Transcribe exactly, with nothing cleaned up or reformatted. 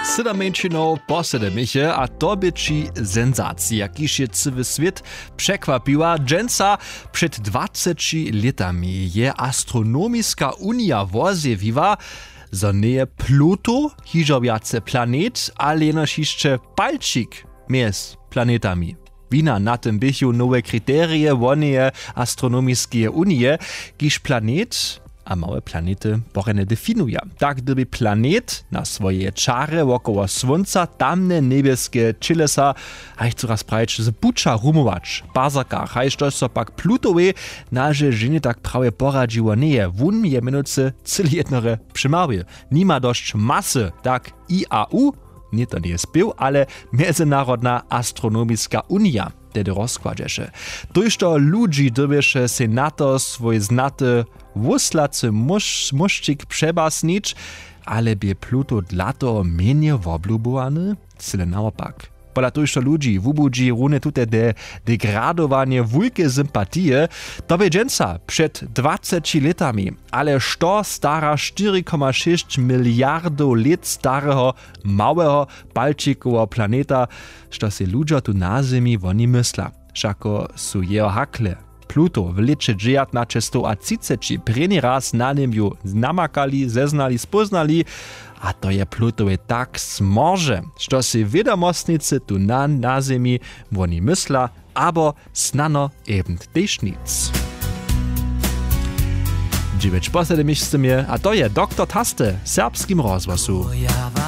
Sedamejčinou posedemiche a to by či senzacija, kiž je cywy świat przekwapiła. Dżęca przed dwaceti latami je astronomiska unia wozjewiła, że nie Pluto, hižowiace planet, ale jenoż jeszcze palčik między planetami. Wina na tym bychu nowe kryterie wonie astronomiskie unie, kiż planet a małe planety porene definuje. Tak gdyby planet na swoje czary wokoło Słońca tamne niebieskie cielesa, a coraz prawie zbucza rumować. Bazaka, hajż to so pak Plutowe, naże żenie tak prawie poradziło nie. Wun je minuce cyle jednore przymały. Nima dość masy, tak I A U, nie to nie jest był, ale Międzynarodna Astronomiska Unia. Tedy rozkładziesze. Toż to ludzi dobiesze se na to swój znaty wuslacy musz, muszczyk przebasnić, ale by Pluto dla to mniej woblubowany? Cyle naopak. Pola toż to ludzi wubudzi rune tute de degradowanie wulkie sympatie, to by dżęca przed dwaceti latami, ale što stara cztery przecinek sześć miliardów lat starego, małego, palčikowo planeta, što se ludzie tu na Zemi woni mysla. Šako su jeho hakle. Pluto w lecie dziewiętnaście preni raz na niemiu namakali, zeznali, spoznali, a to je Plutowe tak smorze, što si wiadomostnicy tu na, na Zemi woni mysla, abo snano eben tež nic. Dziewięć posledy miejsce mnie, a to je doktor Taste, serbskim rozgłosu.